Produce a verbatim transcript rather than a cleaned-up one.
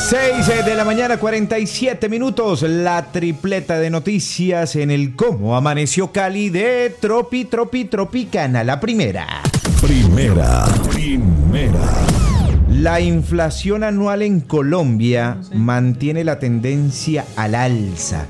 seis de la mañana, cuarenta y siete minutos. La tripleta de noticias en el Cómo Amaneció Cali de Tropi, Tropi, Tropicana. La primera. Primera. Primera. La inflación anual en Colombia mantiene la tendencia al alza.